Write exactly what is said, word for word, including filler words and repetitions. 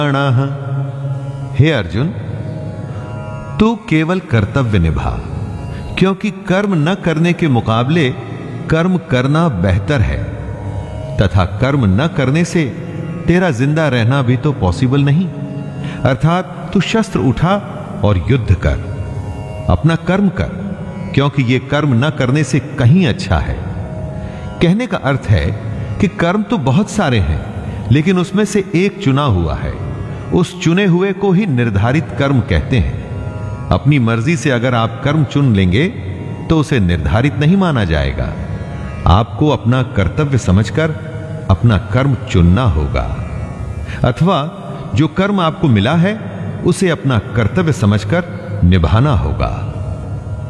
हे अर्जुन, तू केवल कर्तव्य निभा, क्योंकि कर्म न करने के मुकाबले कर्म करना बेहतर है, तथा कर्म न करने से तेरा जिंदा रहना भी तो पॉसिबल नहीं। अर्थात तू शस्त्र उठा और युद्ध कर, अपना कर्म कर, क्योंकि यह कर्म न करने से कहीं अच्छा है। कहने का अर्थ है कि कर्म तो बहुत सारे हैं, लेकिन उसमें से एक चुना हुआ है। उस चुने हुए को ही निर्धारित कर्म कहते हैं। अपनी मर्जी से अगर आप कर्म चुन लेंगे तो उसे निर्धारित नहीं माना जाएगा। आपको अपना कर्तव्य समझकर अपना कर्म चुनना होगा, अथवा जो कर्म आपको मिला है उसे अपना कर्तव्य समझकर निभाना होगा।